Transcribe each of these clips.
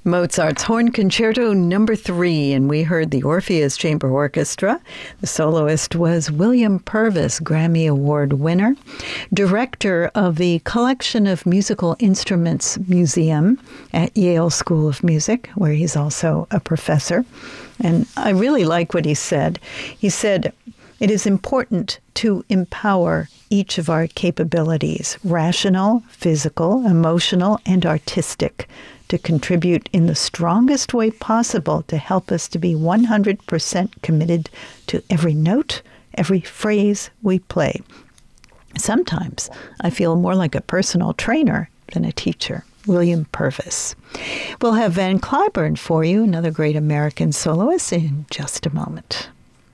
Mozart's Horn Concerto Number 3, and we heard the Orpheus Chamber Orchestra. The soloist was William Purvis, Grammy Award winner, director of the Collection of Musical Instruments Museum at Yale School of Music, where he's also a professor. And I really like what he said. He said, "It is important to empower each of our capabilities, rational, physical, emotional, and artistic, to contribute in the strongest way possible to help us to be 100% committed to every note, every phrase we play. Sometimes I feel more like a personal trainer than a teacher." William Purvis. We'll have Van Cliburn for you, another great American soloist, in just a moment.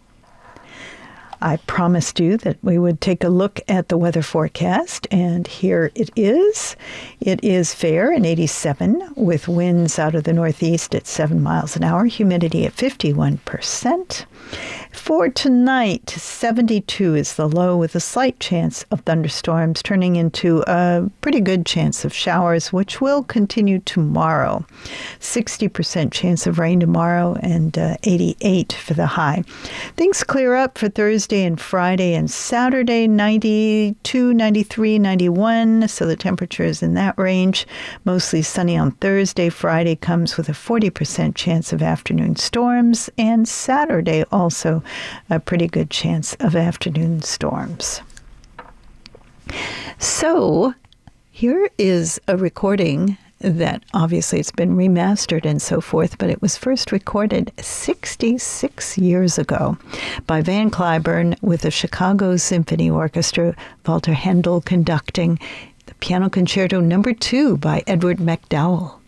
I promised you that we would take a look at the weather forecast, and here it is. It is fair and 87, with winds out of the northeast at 7 miles an hour, humidity at 51%. For tonight, 72 is the low, with a slight chance of thunderstorms turning into a pretty good chance of showers, which will continue tomorrow. 60% chance of rain tomorrow, and 88 for the high. Things clear up for Thursday and Friday and Saturday, 92, 93, 91, so the temperature is in that range. Mostly sunny on Thursday. Friday comes with a 40% chance of afternoon storms, and Saturday also a pretty good chance of afternoon storms. So here is a recording that obviously it's been remastered and so forth, but it was first recorded 66 years ago by Van Cliburn with the Chicago Symphony Orchestra, Walter Handel conducting the Piano Concerto Number 2 by Edward MacDowell.